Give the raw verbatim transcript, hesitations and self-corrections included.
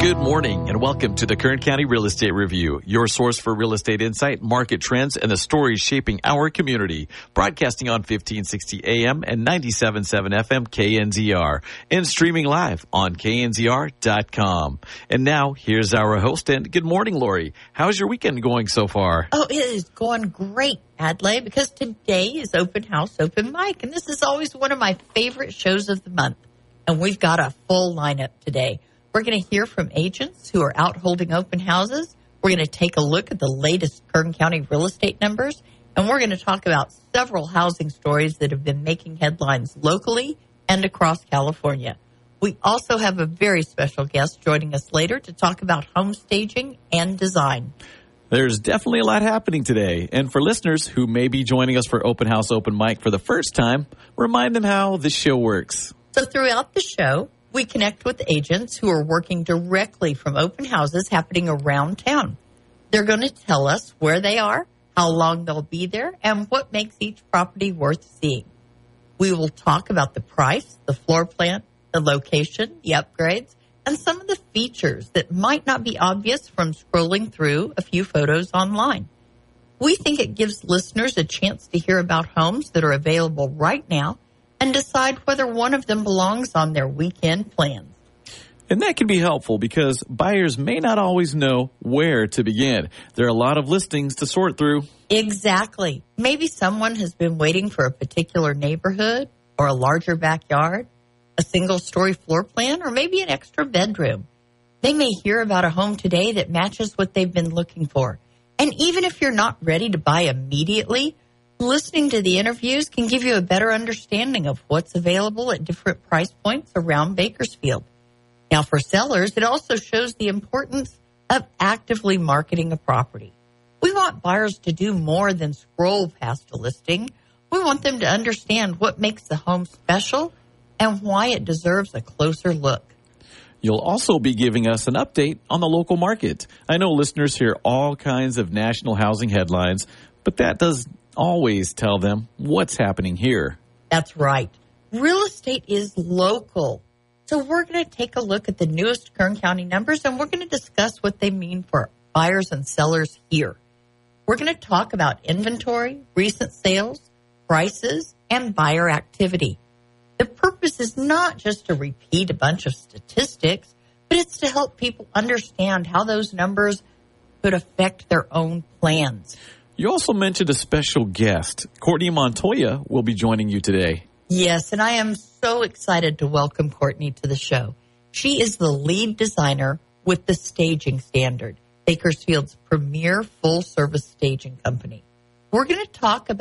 Good morning and welcome to the Kern County Real Estate Review, your source for real estate insight, market trends, and the stories shaping our community. Broadcasting on fifteen sixty A M and ninety-seven point seven F M K N Z R and streaming live on K N Z R dot com. And now here's our host, and good morning, Lori. How's your weekend going so far? Oh, it is going great, Adlai, because today is Open House, Open Mic, and this is always one of my favorite shows of the month. And we've got a full lineup today. We're going to hear from agents who are out holding open houses. We're going to take a look at the latest Kern County real estate numbers. And we're going to talk about several housing stories that have been making headlines locally and across California. We also have a very special guest joining us later to talk about home staging and design. There's definitely a lot happening today. And for listeners who may be joining us for Open House, Open Mic for the first time, remind them how this show works. So throughout the show, we connect with agents who are working directly from open houses happening around town. They're going to tell us where they are, how long they'll be there, and what makes each property worth seeing. We will talk about the price, the floor plan, the location, the upgrades, and some of the features that might not be obvious from scrolling through a few photos online. We think it gives listeners a chance to hear about homes that are available right now and decide whether one of them belongs on their weekend plans. And that can be helpful because buyers may not always know where to begin. There are a lot of listings to sort through. Exactly. Maybe someone has been waiting for a particular neighborhood or a larger backyard, a single-story floor plan, or maybe an extra bedroom. They may hear about a home today that matches what they've been looking for. And even if you're not ready to buy immediately, listening to the interviews can give you a better understanding of what's available at different price points around Bakersfield. Now, for sellers, it also shows the importance of actively marketing a property. We want buyers to do more than scroll past a listing. We want them to understand what makes the home special and why it deserves a closer look. You'll also be giving us an update on the local market. I know listeners hear all kinds of national housing headlines, but that does always tell them what's happening here. That's right. Real estate is local. So we're going to take a look at the newest Kern County numbers, and we're going to discuss what they mean for buyers and sellers here. We're going to talk about inventory, recent sales, prices, and buyer activity. The purpose is not just to repeat a bunch of statistics, but it's to help people understand how those numbers could affect their own plans. You also mentioned a special guest. Courtney Montoya will be joining you today. Yes, and I am so excited to welcome Courtney to the show. She is the lead designer with the Staging Standard, Bakersfield's premier full-service staging company. We're going to talk about